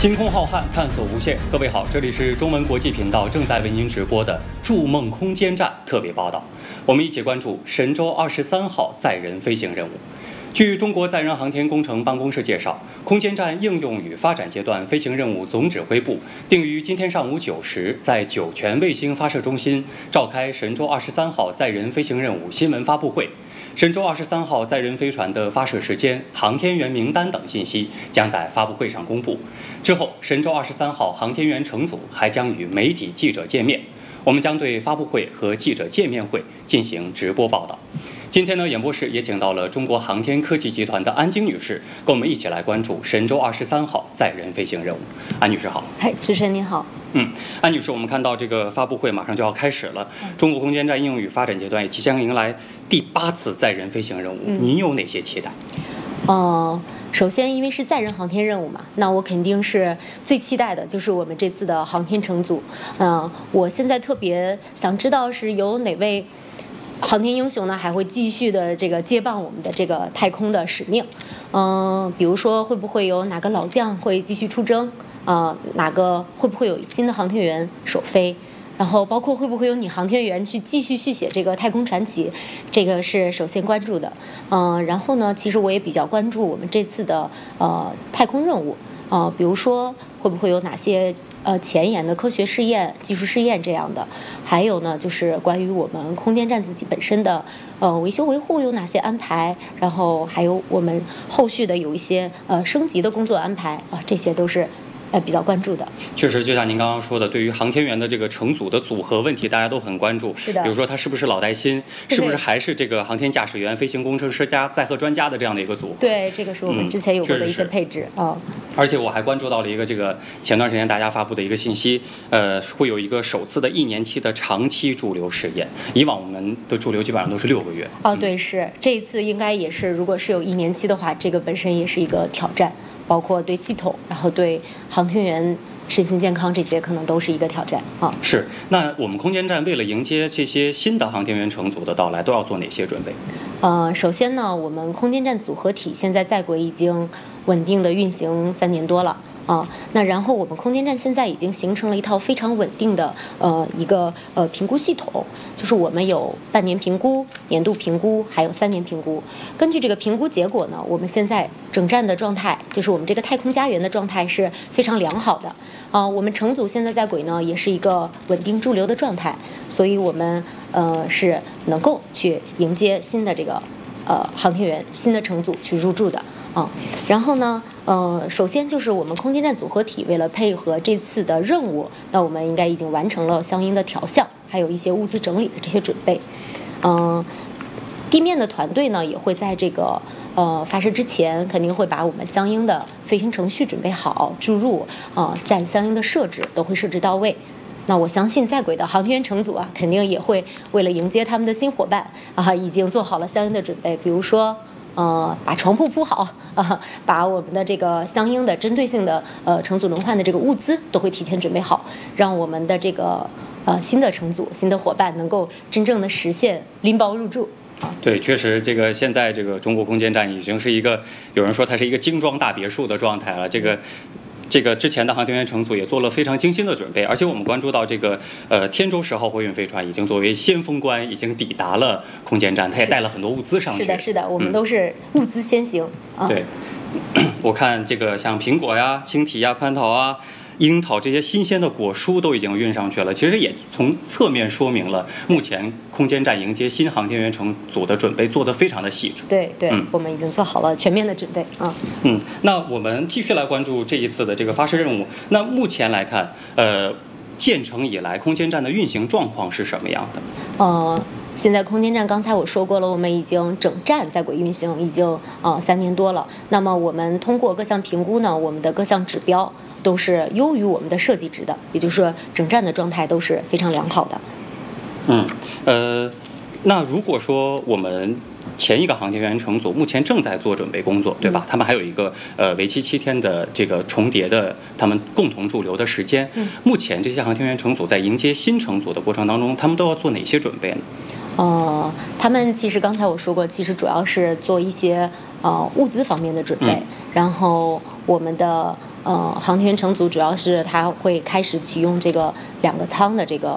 星空浩瀚，探索无限。各位好，这里是中文国际频道正在为您直播的《筑梦空间站》特别报道。我们一起关注神舟23号载人飞行任务。据中国载人航天工程办公室介绍，空间站应用与发展阶段飞行任务总指挥部定于今天上午9时，在酒泉卫星发射中心召开神舟23号载人飞行任务新闻发布会。神舟23号载人飞船的发射时间、航天员名单等信息将在发布会上公布。之后，神舟23号航天员乘组还将与媒体记者见面。我们将对发布会和记者见面会进行直播报道。今天呢，演播室也请到了中国航天科技集团的安晶女士，跟我们一起来关注神舟23号载人飞行任务。安女士好。 嗨，主持人您好。 安女士，我们看到这个发布会马上就要开始了，中国空间站应用与发展阶段也即将迎来第8次载人飞行任务，您有哪些期待？ 首先因为是载人航天任务嘛，那我肯定是最期待的就是我们这次的航天乘组。我现在特别想知道是有哪位航天英雄呢还会继续的这个接棒我们的这个太空的使命。比如说会不会有哪个老将会继续出征？哪个会不会有新的航天员首飞？然后包括会不会有女航天员去继续续写这个太空传奇，这个是首先关注的。然后呢，其实我也比较关注我们这次的太空任务。比如说会不会有哪些前沿的科学试验、技术试验这样的？还有呢，就是关于我们空间站自己本身的维修维护有哪些安排？然后还有我们后续的有一些升级的工作安排这些都是比较关注的。 确实，就像您刚刚说的，对于航天员的这个乘组的组合问题，大家都很关注。 是的， 比如说他是不是老带新，是不是还是这个航天驾驶员、飞行工程师加载荷专家的这样的一个组合？ 对，这个是我们之前有过的一些配置而且我还关注到了一个这个前段时间大家发布的一个信息，会有一个首次的1年期的长期驻留试验。以往我们的驻留基本上都是6个月。 对，是这一次应该也是，如果是有1年期的话，这个本身也是一个挑战。包括对系统，然后对航天员身心健康这些，可能都是一个挑战是，那我们空间站为了迎接这些新的航天员乘组的到来，都要做哪些准备？ 首先呢，我们空间站组合体现在在轨已经稳定的运行3年多了。那然后我们空间站现在已经形成了一套非常稳定的一个评估系统，就是我们有半年评估、年度评估，还有3年评估。根据这个评估结果呢，我们现在整站的状态，就是我们这个太空家园的状态是非常良好的。我们乘组现在在轨呢，也是一个稳定驻留的状态，所以我们是能够去迎接新的这个航天员、新的乘组去入驻的。然后呢，首先就是我们空间站组合体为了配合这次的任务，那我们应该已经完成了相应的调项，还有一些物资整理的这些准备。地面的团队呢也会在这个发射之前，肯定会把我们相应的飞行程序准备好，注入站相应的设置都会设置到位。那我相信在轨的航天员乘组肯定也会为了迎接他们的新伙伴已经做好了相应的准备，比如说把床铺铺好把我们的这个相应的针对性的乘组轮换的这个物资都会提前准备好，让我们的这个新的乘组、新的伙伴能够真正的实现拎包入住。 对，确实，这个现在这个中国空间站已经是一个，有人说它是一个精装大别墅的状态了。这个之前的航天员乘组也做了非常精心的准备，而且我们关注到这个天舟10号货运飞船已经作为先锋官，已经抵达了空间站，它也带了很多物资上去。 是的，我们都是物资先行。 对，我看这个像苹果呀、青提呀、蟠桃啊、樱桃这些新鲜的果蔬都已经运上去了，其实也从侧面说明了目前空间站迎接新航天员乘组的准备做得非常的细致。 对，我们已经做好了全面的准备那我们继续来关注这一次的这个发射任务。那目前来看，建成以来空间站的运行状况是什么样的？ 现在空间站刚才我说过了，我们已经整站在轨运行已经3年多了。那么我们通过各项评估呢，我们的各项指标都是优于我们的设计值的，也就是说整站的状态都是非常良好的。 那如果说我们前一个航天员乘组目前正在做准备工作，对吧？他们还有一个为期7天的这个重叠的他们共同驻留的时间。目前这些航天员乘组在迎接新乘组的过程当中，他们都要做哪些准备呢？ 他们其实刚才我说过，其实主要是做一些物资方面的准备，然后我们的航天乘组主要是它会开始启用这个2个舱的这个